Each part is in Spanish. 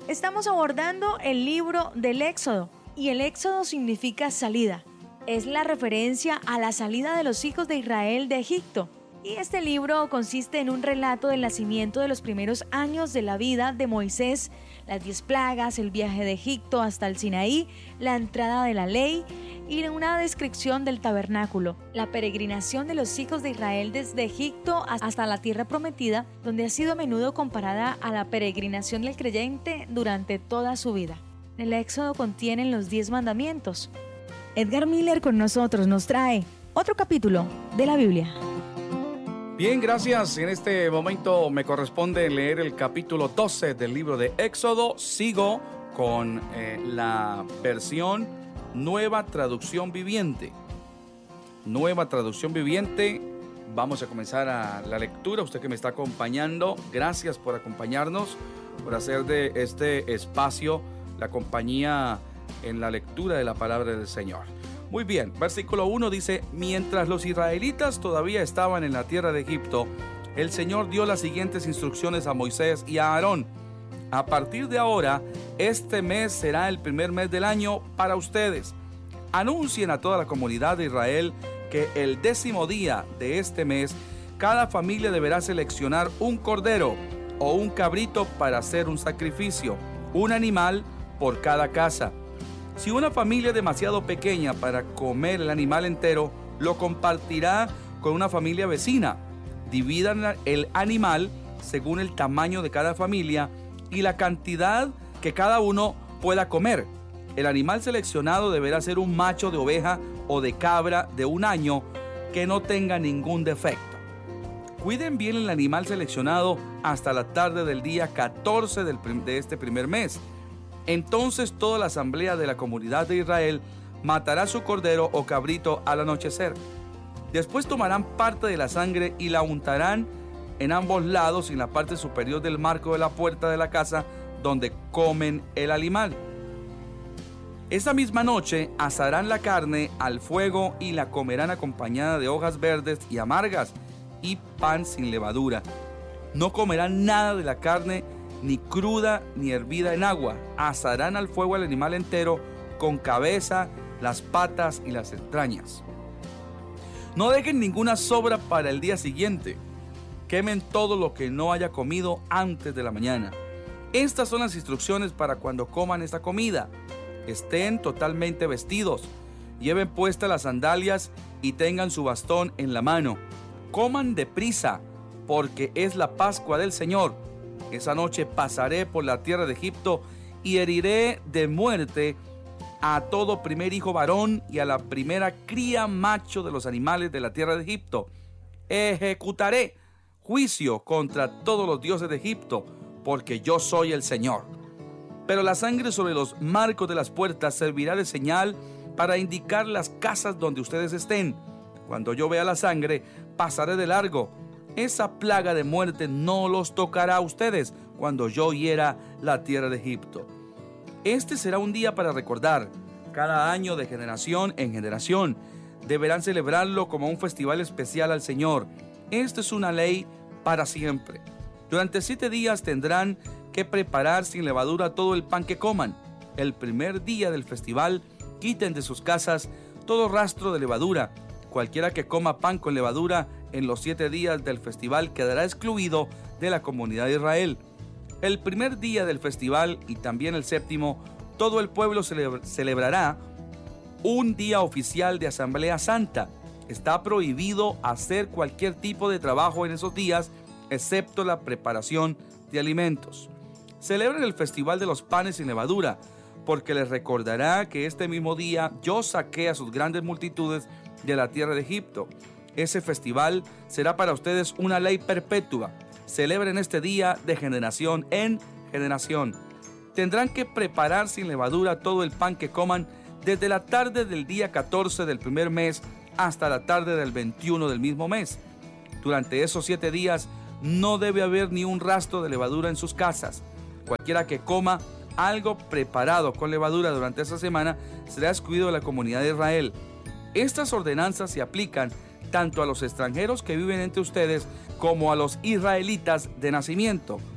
Estamos abordando el libro del Éxodo, y el Éxodo significa salida. Es la referencia a la salida de los hijos de Israel de Egipto. Y este libro consiste en un relato del nacimiento de los primeros años de la vida de Moisés, las 10 plagas, el viaje de Egipto hasta el Sinaí, la entrada de la ley y una descripción del tabernáculo, la peregrinación de los hijos de Israel desde Egipto hasta la tierra prometida, donde ha sido a menudo comparada a la peregrinación del creyente durante toda su vida. El Éxodo contiene los 10 mandamientos. Edgar Miller con nosotros nos trae otro capítulo de la Biblia. Bien, gracias. En este momento me corresponde leer el capítulo 12 del libro de Éxodo. Sigo con la versión Nueva Traducción Viviente. Nueva Traducción Viviente. Vamos a comenzar la lectura. Usted que me está acompañando, gracias por acompañarnos, por hacer de este espacio la compañía en la lectura de la palabra del Señor. Muy bien, versículo 1 dice: mientras los israelitas todavía estaban en la tierra de Egipto, el Señor dio las siguientes instrucciones a Moisés y a Aarón. A partir de ahora, este mes será el primer mes del año para ustedes. Anuncien a toda la comunidad de Israel que el 10º día de este mes, cada familia deberá seleccionar un cordero o un cabrito para hacer un sacrificio, un animal por cada casa. Si una familia es demasiado pequeña para comer el animal entero, lo compartirá con una familia vecina. Dividan el animal según el tamaño de cada familia y la cantidad que cada uno pueda comer. El animal seleccionado deberá ser un macho de oveja o de cabra de 1 año que no tenga ningún defecto. Cuiden bien el animal seleccionado hasta la tarde del día 14 de este primer mes. Entonces toda la asamblea de la comunidad de Israel matará su cordero o cabrito al anochecer. Después tomarán parte de la sangre y la untarán en ambos lados y en la parte superior del marco de la puerta de la casa donde comen el animal. Esa misma noche asarán la carne al fuego y la comerán acompañada de hojas verdes y amargas y pan sin levadura. No comerán nada de la carne, ni cruda ni hervida en agua. Asarán al fuego el animal entero, con cabeza, las patas y las entrañas. No dejen ninguna sobra para el día siguiente. Quemen todo lo que no haya comido antes de la mañana. Estas son las instrucciones para cuando coman esta comida. Estén totalmente vestidos, lleven puestas las sandalias y tengan su bastón en la mano. Coman deprisa, porque es la Pascua del Señor. Esa noche pasaré por la tierra de Egipto y heriré de muerte a todo primer hijo varón y a la primera cría macho de los animales de la tierra de Egipto. Ejecutaré juicio contra todos los dioses de Egipto, porque yo soy el Señor. Pero la sangre sobre los marcos de las puertas servirá de señal para indicar las casas donde ustedes estén. Cuando yo vea la sangre, pasaré de largo. Esa plaga de muerte no los tocará a ustedes cuando yo hiera la tierra de Egipto. Este será un día para recordar. Cada año, de generación en generación, deberán celebrarlo como un festival especial al Señor. Esta es una ley para siempre. Durante 7 días tendrán que preparar sin levadura todo el pan que coman. El primer día del festival, quiten de sus casas todo rastro de levadura. Cualquiera que coma pan con levadura en los 7 días del festival quedará excluido de la comunidad de Israel. El primer día del festival y también el 7º, todo el pueblo celebrará un día oficial de Asamblea Santa. Está prohibido hacer cualquier tipo de trabajo en esos días, excepto la preparación de alimentos. Celebren el festival de los panes sin levadura, porque les recordará que este mismo día yo saqué a sus grandes multitudes de la tierra de Egipto. Ese festival será para ustedes una ley perpetua. Celebren este día de generación en generación. Tendrán que preparar sin levadura todo el pan que coman desde la tarde del día 14 del primer mes hasta la tarde del 21 del mismo mes. Durante esos 7 días no debe haber ni un rastro de levadura en sus casas. Cualquiera que coma algo preparado con levadura durante esa semana será excluido de la comunidad de Israel. Estas ordenanzas se aplican tanto a los extranjeros que viven entre ustedes como a los israelitas de nacimiento.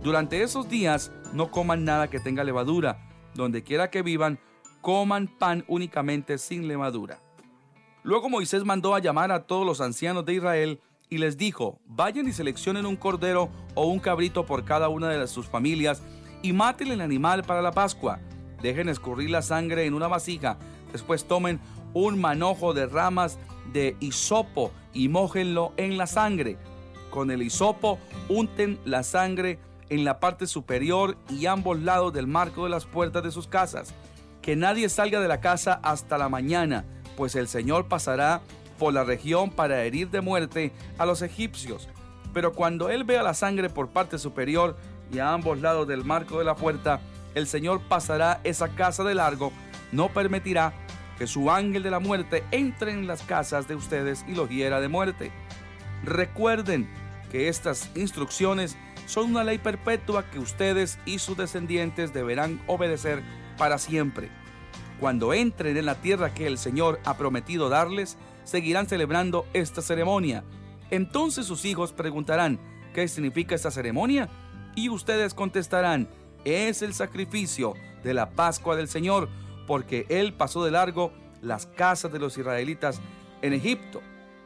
Durante esos días no coman nada que tenga levadura. Donde quiera que vivan, coman pan únicamente sin levadura. Luego Moisés mandó a llamar a todos los ancianos de Israel y les dijo: vayan y seleccionen un cordero o un cabrito por cada una de sus familias y maten el animal para la Pascua. Dejen escurrir la sangre en una vasija. Después tomen un manojo de ramas de hisopo y mójenlo en la sangre. Con el hisopo unten la sangre en la parte superior y ambos lados del marco de las puertas de sus casas. Que nadie salga de la casa hasta la mañana, pues el Señor pasará por la región para herir de muerte a los egipcios. Pero cuando Él vea la sangre por parte superior y a ambos lados del marco de la puerta, el Señor pasará esa casa de largo. No permitirá que su ángel de la muerte entre en las casas de ustedes y los hiera de muerte. Recuerden que estas instrucciones son una ley perpetua que ustedes y sus descendientes deberán obedecer para siempre. Cuando entren en la tierra que el Señor ha prometido darles, seguirán celebrando esta ceremonia. Entonces sus hijos preguntarán: ¿qué significa esta ceremonia? Y ustedes contestarán: es el sacrificio de la Pascua del Señor, porque Él pasó de largo las casas de los israelitas en Egipto.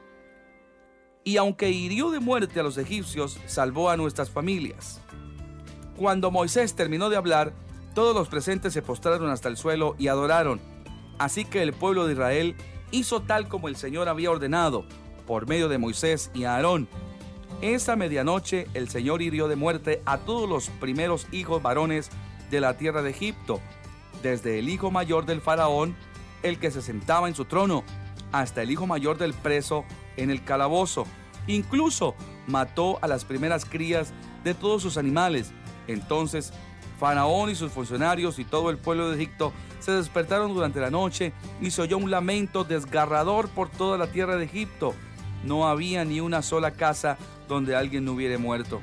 Y aunque hirió de muerte a los egipcios, salvó a nuestras familias. Cuando Moisés terminó de hablar, todos los presentes se postraron hasta el suelo y adoraron. Así que el pueblo de Israel hizo tal como el Señor había ordenado, por medio de Moisés y Aarón. Esa medianoche el Señor hirió de muerte a todos los primeros hijos varones de la tierra de Egipto, desde el hijo mayor del faraón, el que se sentaba en su trono, hasta el hijo mayor del preso en el calabozo. Incluso mató a las primeras crías de todos sus animales. Entonces Faraón y sus funcionarios y todo el pueblo de Egipto se despertaron durante la noche y se oyó un lamento desgarrador por toda la tierra de Egipto. No había ni una sola casa donde alguien no hubiera muerto.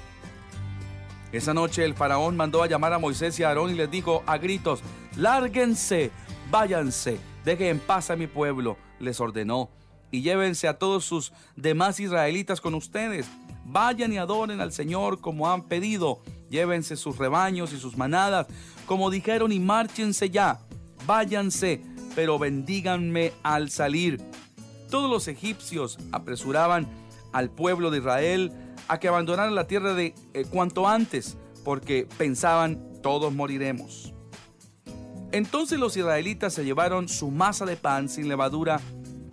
Esa noche el faraón mandó a llamar a Moisés y a Aarón y les dijo a gritos: «Lárguense, váyanse, dejen en paz a mi pueblo», les ordenó, «y llévense a todos sus demás israelitas con ustedes. Vayan y adoren al Señor como han pedido. Llévense sus rebaños y sus manadas, como dijeron, y márchense ya. Váyanse, pero bendíganme al salir». Todos los egipcios apresuraban al pueblo de Israel a que abandonaran la tierra de cuanto antes, porque pensaban: todos moriremos. Entonces los israelitas se llevaron su masa de pan sin levadura,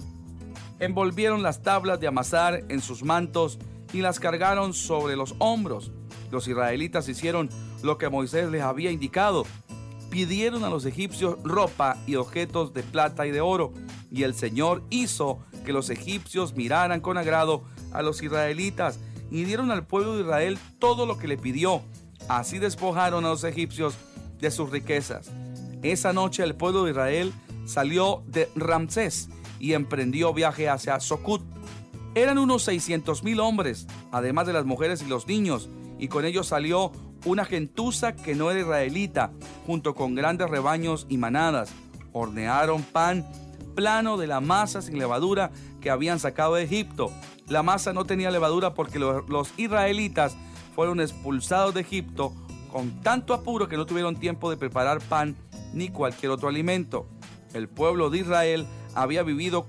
envolvieron las tablas de amasar en sus mantos y las cargaron sobre los hombros. Los israelitas hicieron lo que Moisés les había indicado. Pidieron a los egipcios ropa y objetos de plata y de oro, y el Señor hizo que los egipcios miraran con agrado a los israelitas y dieron al pueblo de Israel todo lo que le pidió. Así despojaron a los egipcios de sus riquezas. Esa noche el pueblo de Israel salió de Ramsés y emprendió viaje hacia Socut. Eran unos 600,000 hombres, además de las mujeres y los niños, y con ellos salió una gentuza que no era israelita, junto con grandes rebaños y manadas. Hornearon pan plano de la masa sin levadura que habían sacado de Egipto. La masa no tenía levadura porque los israelitas fueron expulsados de Egipto con tanto apuro que no tuvieron tiempo de preparar pan ni cualquier otro alimento. El pueblo de Israel había vivido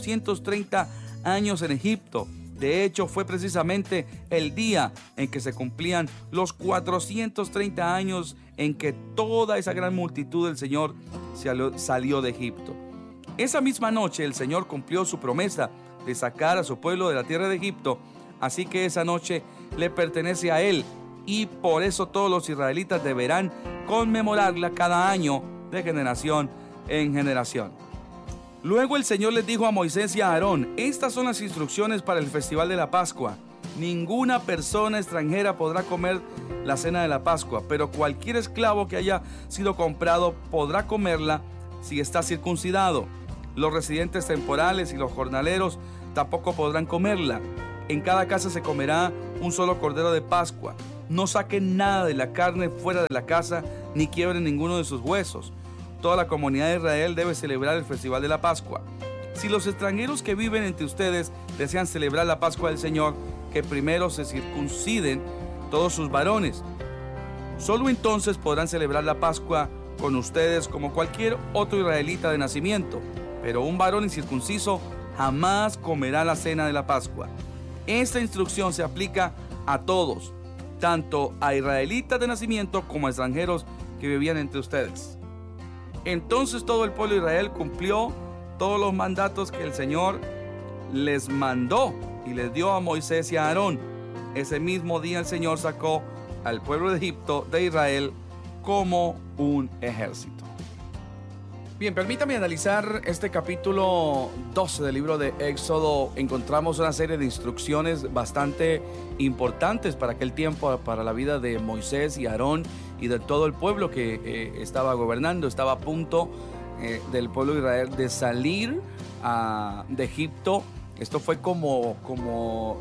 430 años en Egipto. De hecho, fue precisamente el día en que se cumplían los 430 años en que toda esa gran multitud del Señor salió de Egipto. Esa misma noche el Señor cumplió su promesa de sacar a su pueblo de la tierra de Egipto, así que esa noche le pertenece a Él, y por eso todos los israelitas deberán conmemorarla cada año de generación en generación. Luego el Señor les dijo a Moisés y a Aarón: estas son las instrucciones para el festival de la Pascua. Ninguna persona extranjera podrá comer la cena de la Pascua, pero cualquier esclavo que haya sido comprado podrá comerla si está circuncidado. Los residentes temporales y los jornaleros tampoco podrán comerla. En cada casa se comerá un solo cordero de Pascua. No saquen nada de la carne fuera de la casa, ni quiebren ninguno de sus huesos. Toda la comunidad de Israel debe celebrar el festival de la Pascua. Si los extranjeros que viven entre ustedes desean celebrar la Pascua del Señor, que primero se circunciden todos sus varones. Solo entonces podrán celebrar la Pascua con ustedes como cualquier otro israelita de nacimiento, pero un varón incircunciso jamás comerá la cena de la Pascua. Esta instrucción se aplica a todos, tanto a israelitas de nacimiento como a extranjeros que vivían entre ustedes. Entonces todo el pueblo de Israel cumplió todos los mandatos que el Señor les mandó y les dio a Moisés y a Aarón. Ese mismo día el Señor sacó al pueblo de Egipto de Israel como un ejército. Bien, permítame analizar este capítulo 12 del libro de Éxodo. Encontramos una serie de instrucciones bastante importantes para aquel tiempo, para la vida de Moisés y Aarón y de todo el pueblo que estaba gobernando. Estaba a punto del pueblo de Israel de salir de Egipto. Esto fue como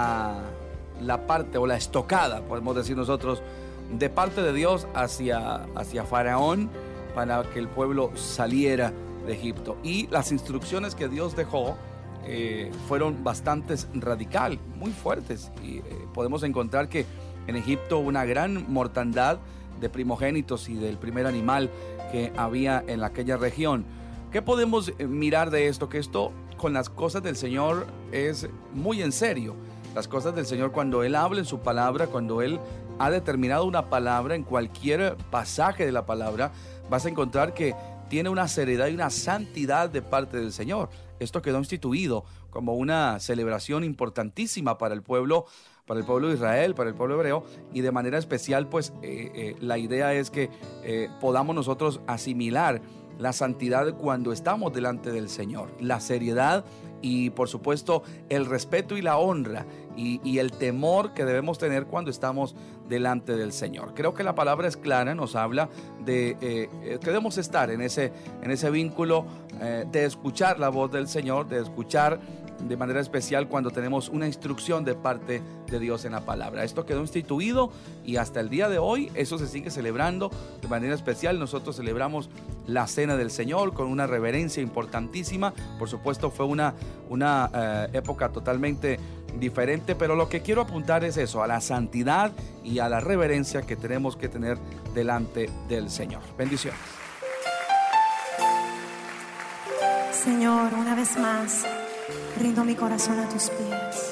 la parte o la estocada, podemos decir nosotros, de parte de Dios hacia Faraón, para que el pueblo saliera de Egipto. Y las instrucciones que Dios dejó fueron bastante radicales, muy fuertes. Y podemos encontrar que en Egipto hubo una gran mortandad de primogénitos y del primer animal que había en aquella región. ¿Qué podemos mirar de esto? Que esto con las cosas del Señor es muy en serio. Las cosas del Señor, cuando Él habla en su palabra, cuando Él ha determinado una palabra, en cualquier pasaje de la palabra, vas a encontrar que tiene una seriedad y una santidad de parte del Señor. Esto quedó instituido como una celebración importantísima para el pueblo de Israel, para el pueblo hebreo, y de manera especial, pues la idea es que podamos nosotros asimilar la santidad cuando estamos delante del Señor, la seriedad y por supuesto el respeto y la honra y el temor que debemos tener cuando estamos delante del Señor. Creo que la palabra es clara, nos habla de que debemos estar en ese vínculo de escuchar la voz del Señor, de escuchar de manera especial cuando tenemos una instrucción de parte de Dios en la palabra. Esto quedó instituido y hasta el día de hoy eso se sigue celebrando de manera especial. Nosotros celebramos la cena del Señor con una reverencia importantísima. Por supuesto fue una época totalmente diferente, pero lo que quiero apuntar es eso, a la santidad y a la reverencia que tenemos que tener delante del Señor. Bendiciones. Señor, una vez más rindo mi corazón a tus pies.